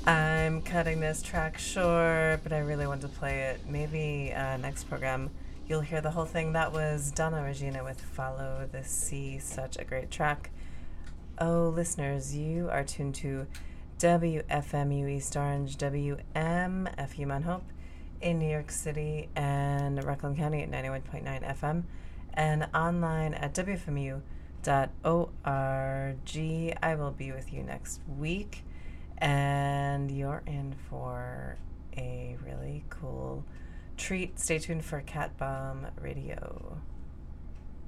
I'm cutting this track short, but I really want to play it. Maybe next program you'll hear the whole thing. That was Donna Regina with Follow the Sea, such a great track. Oh, listeners, you are tuned to WFMU East Orange, WMFU Mount Hope in New York City and Rockland County at 91.9 FM and online at WFMU.org. I will be with you next week, and you're in for a really cool treat. Stay tuned for Cat Bomb Radio.